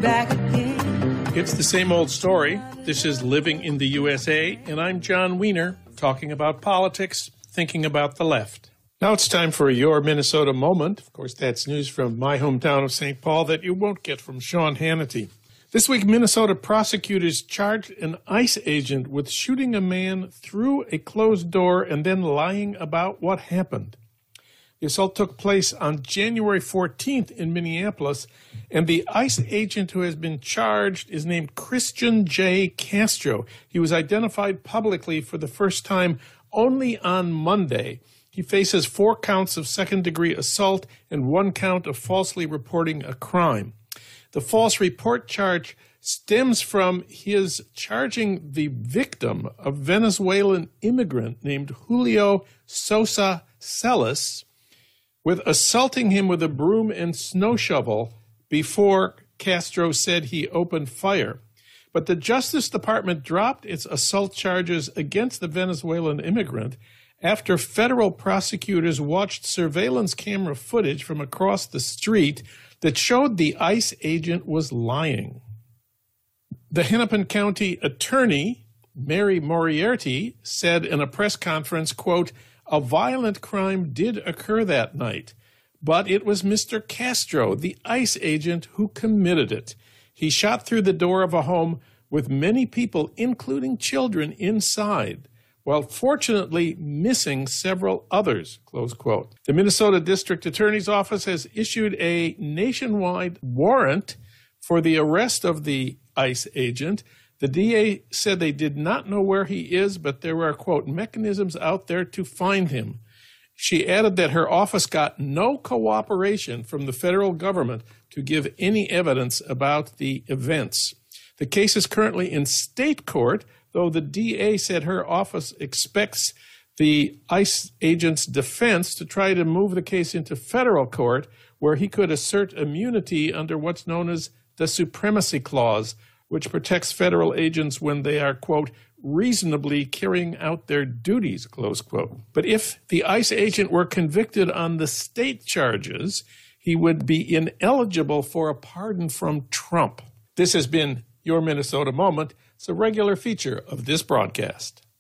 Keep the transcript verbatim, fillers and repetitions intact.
back again. It's the same old story. This is Living in the U S A, and I'm John Wiener, talking about politics, thinking about the left. Now it's time for Your Minnesota Moment. Of course, that's news from my hometown of Saint Paul that you won't get from Sean Hannity. This week, Minnesota prosecutors charged an ICE agent with shooting a man through a closed door and then lying about what happened. The assault took place on January fourteenth in Minneapolis, and the ICE agent who has been charged is named Christian J. Castro. He was identified publicly for the first time only on Monday. He faces four counts of second-degree assault and one count of falsely reporting a crime. The false report charge stems from his charging the victim, a Venezuelan immigrant named Julio Sosa Celis, with assaulting him with a broom and snow shovel before Castro said he opened fire. But the Justice Department dropped its assault charges against the Venezuelan immigrant after federal prosecutors watched surveillance camera footage from across the street that showed the ICE agent was lying. The Hennepin County attorney, Mary Moriarty, said in a press conference, quote, "A violent crime did occur that night, but it was Mister Castro, the ICE agent, who committed it. He shot through the door of a home with many people, including children, inside, while fortunately missing several others," close quote. The Minnesota District Attorney's Office has issued a nationwide warrant for the arrest of the ICE agent. The D A said they did not know where he is, but there are, quote, mechanisms out there to find him. She added that her office got no cooperation from the federal government to give any evidence about the events. The case is currently in state court, though the D A said her office expects the ICE agent's defense to try to move the case into federal court, where he could assert immunity under what's known as the Supremacy Clause, which protects federal agents when they are, quote, reasonably carrying out their duties, close quote. But if the ICE agent were convicted on the state charges, he would be ineligible for a pardon from Trump. This has been Your Minnesota Moment. It's a regular feature of this broadcast.